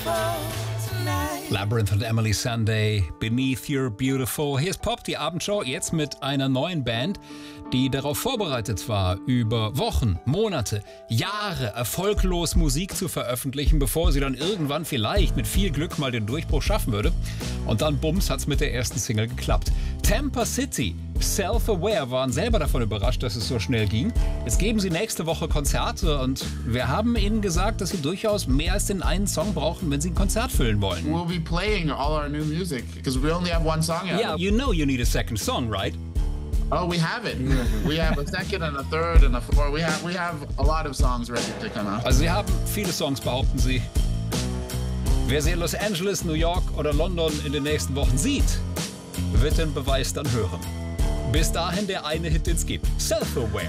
Labyrinth und Emily Sunday, Beneath You're Beautiful. Hier ist Pop, die Abendshow, jetzt mit einer neuen Band, die darauf vorbereitet war, über Wochen, Monate, Jahre erfolglos Musik zu veröffentlichen, bevor sie dann irgendwann vielleicht mit viel Glück mal den Durchbruch schaffen würde. Und dann bums hat's mit der ersten Single geklappt. Tampa City, Self-Aware, waren selber davon überrascht, dass es so schnell ging. Jetzt geben sie nächste Woche Konzerte und wir haben ihnen gesagt, dass sie durchaus mehr als den einen Song brauchen, wenn sie ein Konzert füllen wollen. We'll be playing all our new music because we only have one song out. Yeah, you know you need a second song, right? Oh, we have it. We have a second and a third and a fourth. We have a lot of songs ready to come out. Also sie haben viele Songs, behaupten sie. Wer sie in Los Angeles, New York oder London in den nächsten Wochen sieht, wird den Beweis dann hören. Bis dahin der eine Hit, den es gibt. Self-Aware.